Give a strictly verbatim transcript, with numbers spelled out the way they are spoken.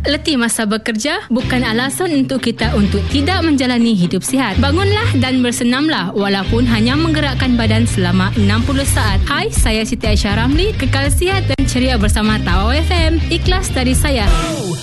Letih masa bekerja bukan alasan untuk kita untuk tidak menjalani hidup sihat. Bangunlah dan bersenamlah walaupun hanya menggerakkan badan selama enam puluh saat. Hai, saya Siti Aisyah Ramli. Kekal sihat dan ceria bersama Tawau F M. Ikhlas dari saya.